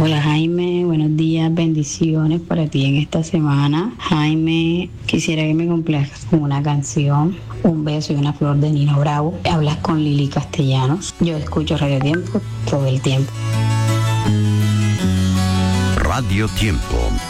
Hola Jaime, buenos días, bendiciones para ti en esta semana. Jaime, quisiera que me complazcas con una canción, Un beso y una flor de Nino Bravo. Hablas con Lili Castellanos. Yo escucho Radio Tiempo todo el tiempo. Radio Tiempo.